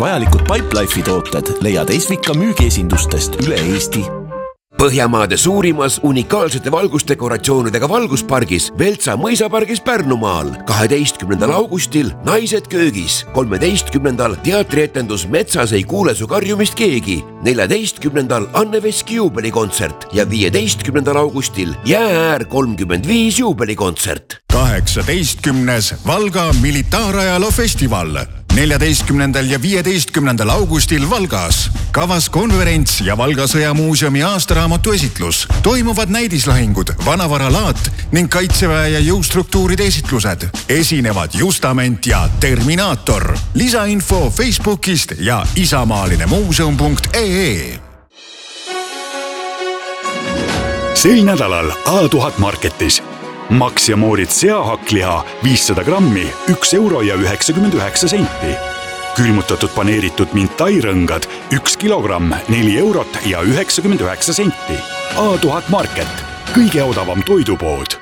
Vajalikud Pipelife'i tooted leiad Esvika müügiesindustest üle Eesti. Põhjamaade suurimas unikaalsete valgusdekoratsioonidega valguspargis Veltsa mõisapargis Pärnumaal 12. augustil Naised köögis, 13. teatrietendus Metsas ei kuule su karjumist keegi, 14. Anne Veski juubelikontsert ja 15. augustil Jäääär 35 juubelikontsert. 18. Valga militaarajaloo festival 14. ja 15. augustil Valgas. Kavas konverents ja Valga sõjamuuseumi aastaraamatu esitlus. Toimuvad näidislahingud, vanavaralaat ning kaitseväe ja jõustruktuuride esitlused. Esinevad Justament ja Terminaator. Lisainfo Facebookist ja isamaalinemuuseum.ee. Sel nädalal A1000 Marketis. Max ja Moorit seahakliha 500 grammi 1 euro ja 99 senti. Külmutatud paneeritud mintairõngad 1 kilogramm 4 eurot ja 99 senti. A1000 Market. Kõige odavam toidupood.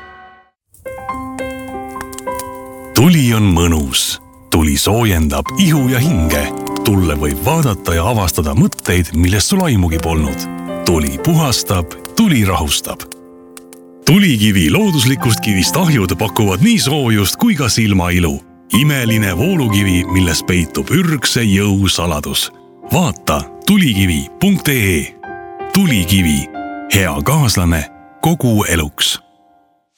Tuli on mõnus. Tuli soojendab ihu ja hinge. Tulle võib vaadata ja avastada mõtteid, millest sul aimugi polnud. Tuli puhastab, tuli rahustab. Tulikivi looduslikust kivist ahjud pakuvad nii soojust kui ka silmailu. Imeline voolukivi, milles peitub ürgse jõu saladus. Vaata tulikivi.ee. Tulikivi. Hea kaaslane kogu eluks.